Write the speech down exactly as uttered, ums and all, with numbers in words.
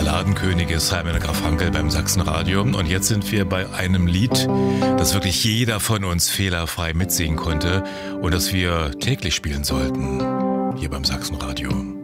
Balladenkönige Simon und Garfunkel beim Sachsenradio. Und jetzt sind wir bei einem Lied, das wirklich jeder von uns fehlerfrei mitsingen konnte und das wir täglich spielen sollten, hier beim Sachsenradio.